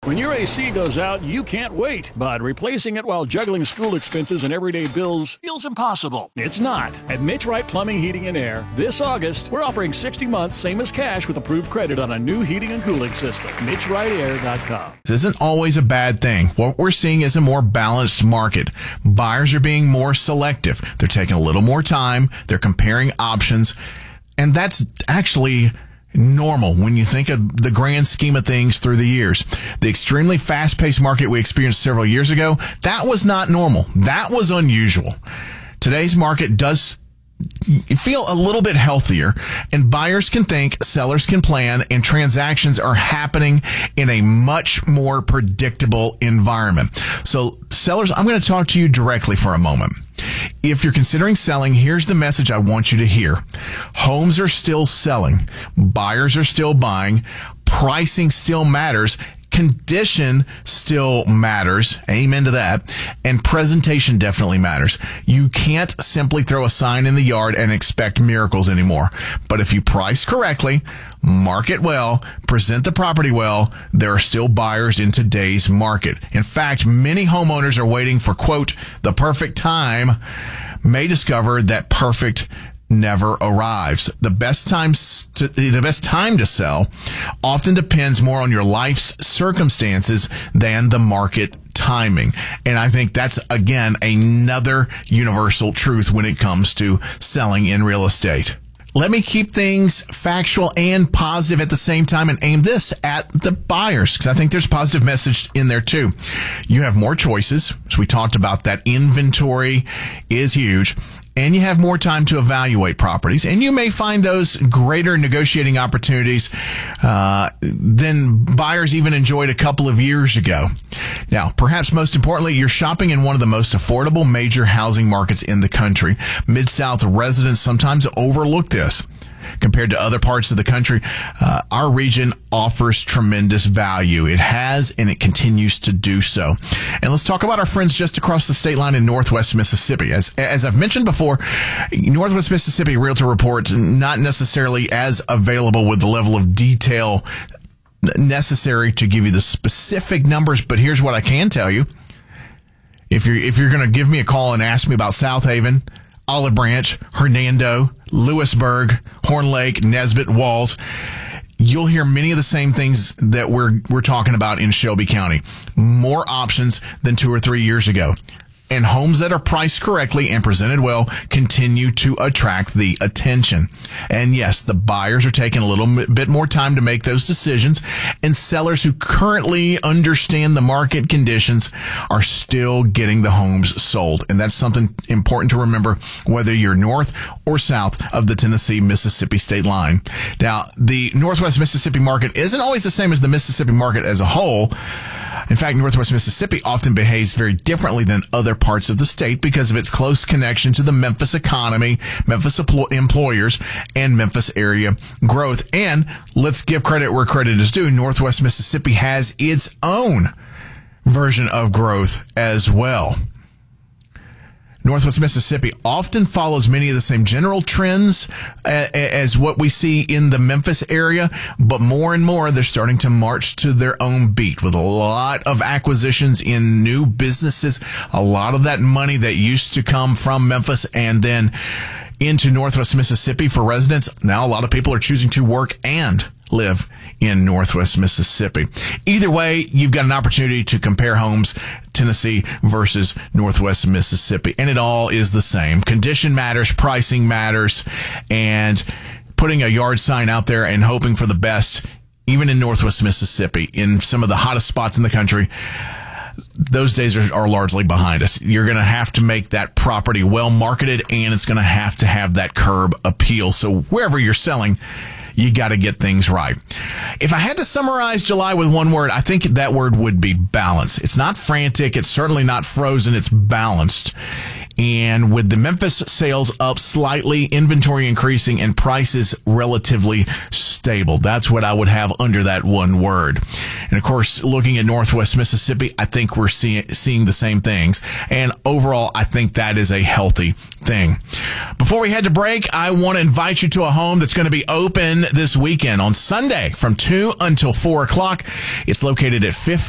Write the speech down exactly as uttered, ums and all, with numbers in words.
When your A C goes out, you can't wait, but replacing it while juggling school expenses and everyday bills feels impossible. It's not. At Mitch Wright Plumbing, Heating, and Air, this August, we're offering sixty months, same as cash, with approved credit on a new heating and cooling system. Mitch Wright Air dot com. This isn't always a bad thing. What we're seeing is a more balanced market. Buyers are being more selective. They're taking a little more time. They're comparing options. And that's actually normal when you think of the grand scheme of things through the years. The extremely fast-paced market we experienced several years ago, that was not normal. That was unusual. Today's market does feel a little bit healthier, and buyers can think, sellers can plan, and transactions are happening in a much more predictable environment. So, sellers, I'm going to talk to you directly for a moment. If you're considering selling, here's the message I want you to hear. Homes are still selling. Buyers are still buying. Pricing still matters. Condition still matters. Amen to that. And presentation definitely matters. You can't simply throw a sign in the yard and expect miracles anymore. But if you price correctly, market well, present the property well, there are still buyers in today's market. In fact, many homeowners are waiting for, quote, the perfect time, may discover that perfect never arrives. The best times to, the best time to sell often depends more on your life's circumstances than the market timing. And I think that's, again, another universal truth when it comes to selling in real estate. Let me keep things factual and positive at the same time and aim this at the buyers, because I think there's a positive message in there too. You have more choices. As we talked about, that inventory is huge. And you have more time to evaluate properties, and you may find those greater negotiating opportunities uh, than buyers even enjoyed a couple of years ago. Now, perhaps most importantly, you're shopping in one of the most affordable major housing markets in the country. Mid-South residents sometimes overlook this. Compared to other parts of the country, uh, our region offers tremendous value. It has, and it continues to do so. And let's talk about our friends just across the state line in Northwest Mississippi. As as I've mentioned before, Northwest Mississippi Realtor Report, not necessarily as available with the level of detail necessary to give you the specific numbers, but here's what I can tell you. If you're, if you're going to give me a call and ask me about South Haven, Olive Branch, Hernando, Lewisburg, Horn Lake, Nesbitt, Walls, you'll hear many of the same things that we're we're talking about in Shelby County. More options than two or three years ago. And homes that are priced correctly and presented well continue to attract the attention. And yes, the buyers are taking a little bit more time to make those decisions, and sellers who currently understand the market conditions are still getting the homes sold. And that's something important to remember, whether you're north or south of the Tennessee-Mississippi state line. Now, the Northwest Mississippi market isn't always the same as the Mississippi market as a whole. In fact, Northwest Mississippi often behaves very differently than other parts of the state because of its close connection to the Memphis economy, Memphis employers, and Memphis area growth. And let's give credit where credit is due. Northwest Mississippi has its own version of growth as well. Northwest Mississippi often follows many of the same general trends as what we see in the Memphis area, but more and more they're starting to march to their own beat with a lot of acquisitions in new businesses, a lot of that money that used to come from Memphis and then into Northwest Mississippi for residents. Now a lot of people are choosing to work and live in Northwest Mississippi. Either way, you've got an opportunity to compare homes, Tennessee versus Northwest Mississippi. And it all is the same. Condition matters, pricing matters, and putting a yard sign out there and hoping for the best, even in Northwest Mississippi, in some of the hottest spots in the country, those days are, are largely behind us. You're going to have to make that property well marketed, and it's going to have to have that curb appeal. So wherever you're selling, you got to get things right. If I had to summarize July with one word, I think that word would be balance. It's not frantic. It's certainly not frozen. It's balanced. And with the Memphis sales up slightly, inventory increasing, and prices relatively stable, that's what I would have under that one word. And of course, looking at Northwest Mississippi, I think we're seeing seeing the same things. And overall, I think that is a healthy thing. Before we head to break, I want to invite you to a home that's going to be open this weekend on Sunday from two until four o'clock. It's located at fifty